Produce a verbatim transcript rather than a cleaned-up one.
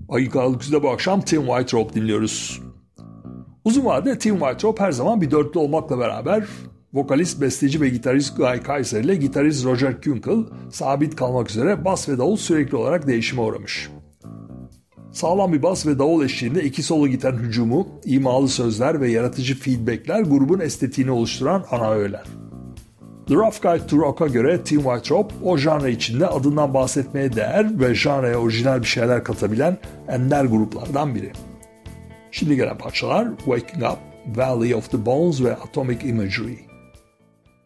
Ayın Karanlık'ta bu akşam Tim White dinliyoruz. Uzun vadede Tim White her zaman bir dörtlü olmakla beraber vokalist, besteci ve gitarist Guy Kaiser ile gitarist Roger Kunkel sabit kalmak üzere bas ve davul sürekli olarak değişime uğramış. Sağlam bir bas ve davul eşliğinde iki solo gitarın hücumu, imalı sözler ve yaratıcı feedbackler grubun estetiğini oluşturan ana öğeler. The Rough Guide to Rock'a göre Tim White o janra içinde adından bahsetmeye değer ve janraya orijinal bir şeyler katabilen ender gruplardan biri. Şimdi gelen parçalar Waking Up, Valley of the Bones ve Atomic Imagery.